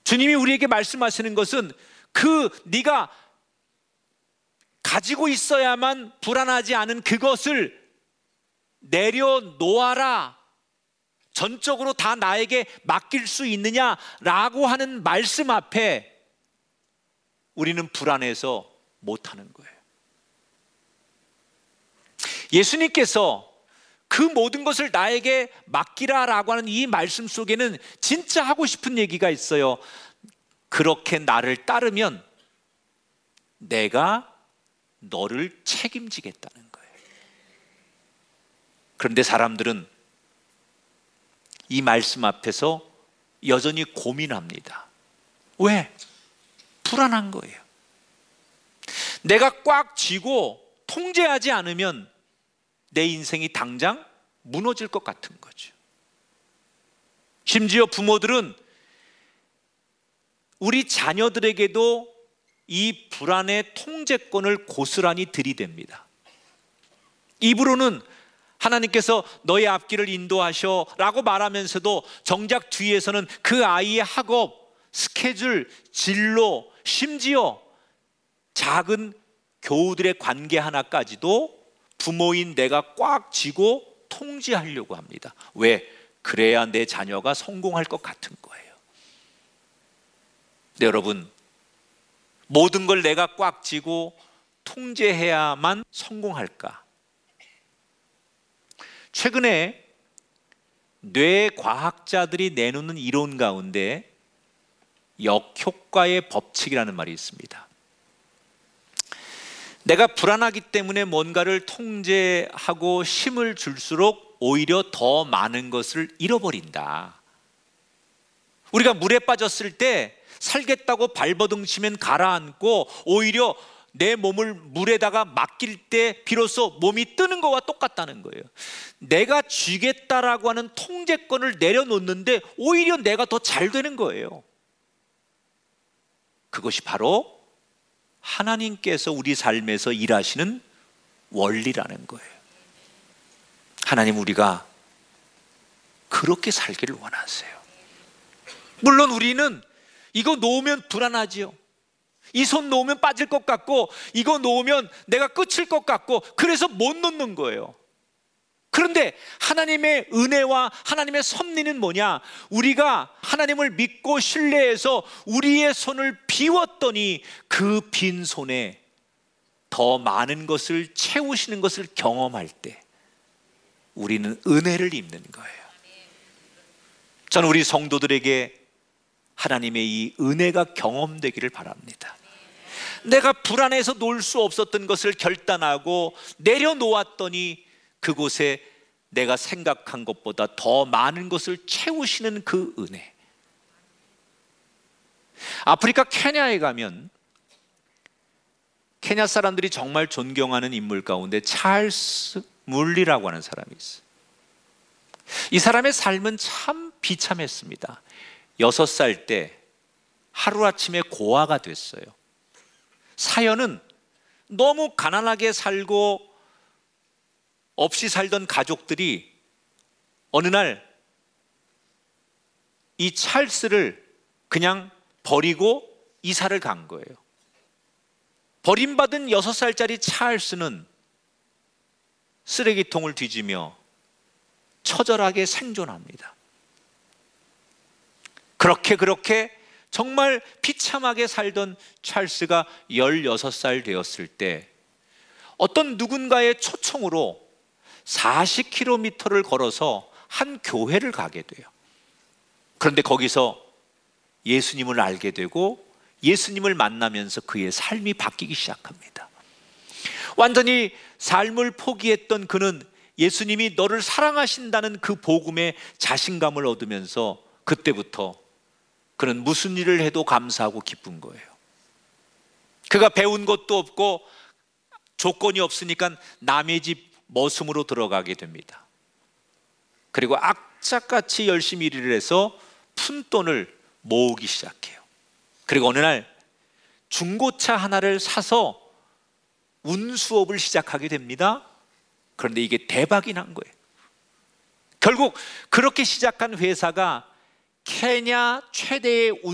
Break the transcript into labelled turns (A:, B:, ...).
A: 주님이 우리에게 말씀하시는 것은 네가 가지고 있어야만 불안하지 않은 그것을 내려놓아라. 전적으로 다 나에게 맡길 수 있느냐라고 하는 말씀 앞에 우리는 불안해서 못하는 거예요. 예수님께서 그 모든 것을 나에게 맡기라라고 하는 이 말씀 속에는 진짜 하고 싶은 얘기가 있어요. 그렇게 나를 따르면 내가 너를 책임지겠다는 거예요. 그런데 사람들은 이 말씀 앞에서 여전히 고민합니다. 왜? 불안한 거예요. 내가 꽉 쥐고 통제하지 않으면 내 인생이 당장 무너질 것 같은 거죠. 심지어 부모들은 우리 자녀들에게도 이 불안의 통제권을 고스란히 들이댑니다. 입으로는 하나님께서 너의 앞길을 인도하셔 라고 말하면서도 정작 뒤에서는 그 아이의 학업, 스케줄, 진로, 심지어 작은 교우들의 관계 하나까지도 부모인 내가 꽉 쥐고 통제하려고 합니다. 왜? 그래야 내 자녀가 성공할 것 같은 거예요. 네, 여러분, 모든 걸 내가 꽉 쥐고 통제해야만 성공할까? 최근에 뇌과학자들이 내놓는 이론 가운데 역효과의 법칙이라는 말이 있습니다. 내가 불안하기 때문에 뭔가를 통제하고 힘을 줄수록 오히려 더 많은 것을 잃어버린다. 우리가 물에 빠졌을 때 살겠다고 발버둥치면 가라앉고 오히려 내 몸을 물에다가 맡길 때 비로소 몸이 뜨는 것과 똑같다는 거예요. 내가 쥐겠다라고 하는 통제권을 내려놓는데 오히려 내가 더 잘 되는 거예요. 그것이 바로 하나님께서 우리 삶에서 일하시는 원리라는 거예요. 하나님, 우리가 그렇게 살기를 원하세요. 물론 우리는 이거 놓으면 불안하지요. 이 손 놓으면 빠질 것 같고 이거 놓으면 내가 끝일 것 같고 그래서 못 놓는 거예요. 그런데 하나님의 은혜와 하나님의 섭리는 뭐냐? 우리가 하나님을 믿고 신뢰해서 우리의 손을 비웠더니 그 빈 손에 더 많은 것을 채우시는 것을 경험할 때 우리는 은혜를 입는 거예요. 저는 우리 성도들에게 하나님의 이 은혜가 경험되기를 바랍니다. 내가 불안해서 놓을 수 없었던 것을 결단하고 내려놓았더니 그곳에 내가 생각한 것보다 더 많은 것을 채우시는 그 은혜. 아프리카 케냐에 가면 케냐 사람들이 정말 존경하는 인물 가운데 찰스 물리라고 하는 사람이 있어요. 이 사람의 삶은 참 비참했습니다. 6살 때 하루아침에 고아가 됐어요. 사연은 너무 가난하게 살고 없이 살던 가족들이 어느 날 이 찰스를 그냥 버리고 이사를 간 거예요. 버림받은 6살짜리 찰스는 쓰레기통을 뒤지며 처절하게 생존합니다. 그렇게 정말 비참하게 살던 찰스가 16살 되었을 때 어떤 누군가의 초청으로 40km를 걸어서 한 교회를 가게 돼요. 그런데 거기서 예수님을 알게 되고 예수님을 만나면서 그의 삶이 바뀌기 시작합니다. 완전히 삶을 포기했던 그는 예수님이 너를 사랑하신다는 그 복음에 자신감을 얻으면서 그때부터 그는 무슨 일을 해도 감사하고 기쁜 거예요. 그가 배운 것도 없고 조건이 없으니까 남의 집 머슴으로 들어가게 됩니다. 그리고 악착같이 열심히 일을 해서 푼돈을 모으기 시작해요. 그리고 어느 날 중고차 하나를 사서 운수업을 시작하게 됩니다. 그런데 이게 대박이 난 거예요. 결국 그렇게 시작한 회사가 케냐 최대의